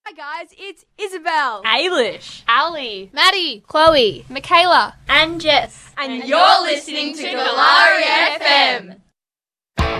Hi guys, it's Isabel, Ailish, Ali, Maddie, Chloe, Michaela, and Jess. and you're listening to Galari FM.